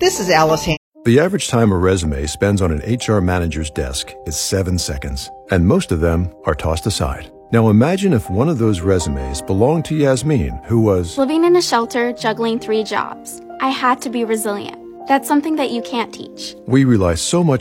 This is Alice. The average time a resume spends on an HR manager's desk is 7 seconds, and most of them are tossed aside. Now imagine if one of those resumes belonged to Yasmin, who was living in a shelter, juggling 3 jobs. I had to be resilient. That's something that you can't teach. We rely so much